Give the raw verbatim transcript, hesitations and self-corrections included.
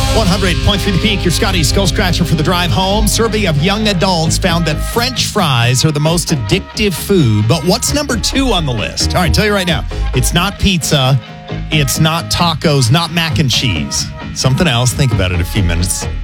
one hundred point three The Peak, your Scotty Skull Scratcher for the drive home. Survey of young adults found that French fries are the most addictive food. But what's number two on the list? All right, tell you right now. It's not pizza. It's not tacos, not mac and cheese. Something else. Think about it in a few minutes.